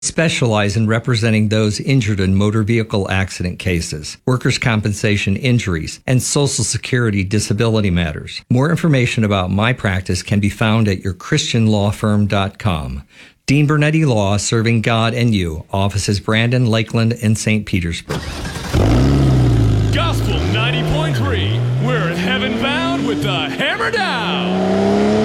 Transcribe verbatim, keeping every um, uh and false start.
Specialize in representing those injured in motor vehicle accident cases, workers' compensation injuries, and Social Security disability matters. More information about my practice can be found at your christian law firm dot com. Dean Bernetti Law, serving God and you. Offices Brandon, Lakeland, and Saint Petersburg. Gospel ninety point three. We're heaven bound with the hammer down.